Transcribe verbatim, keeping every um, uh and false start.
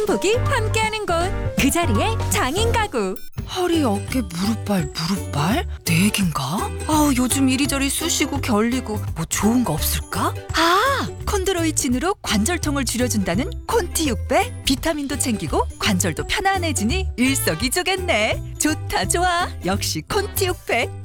복이 함께하는 곳, 그 자리에 장인 가구. 허리, 어깨, 무릎발, 무릎발? 내 얘긴가? 아우, 요즘 이리저리 쑤시고 결리고 뭐 좋은 거 없을까? 아! 콘드로이친으로 관절통을 줄여준다는 콘티 육 배. 비타민도 챙기고 관절도 편안해지니 일석이조겠네. 좋다 좋아. 역시 콘티 육 배.